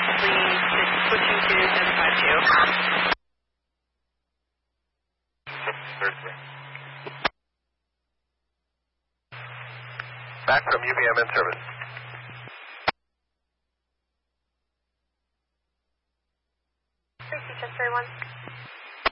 switching to 752. Back from UVM in service. Chester 1.